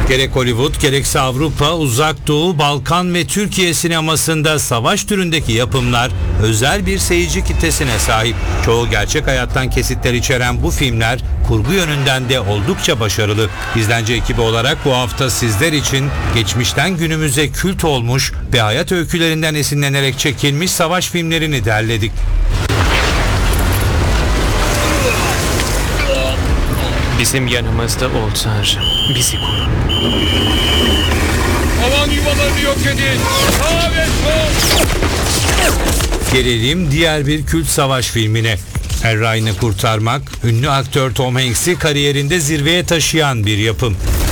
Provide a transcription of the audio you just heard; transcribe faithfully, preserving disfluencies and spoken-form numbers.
Gerek Hollywood gerekse Avrupa, Uzak Doğu, Balkan ve Türkiye sinemasında savaş türündeki yapımlar özel bir seyirci kitlesine sahip. Çoğu gerçek hayattan kesitler içeren bu filmler kurgu yönünden de oldukça başarılı. İzlence ekibi olarak bu hafta sizler için geçmişten günümüze kült olmuş ve hayat öykülerinden esinlenerek çekilmiş savaş filmlerini derledik. Bizim yanımızda ol Tanrım. Bizi koru. Havan yuvalarını yok edin. Sağ ve sol. Gelelim diğer bir kült savaş filmine. Er Ryan'ı kurtarmak, ünlü aktör Tom Hanks'i kariyerinde zirveye taşıyan bir yapım.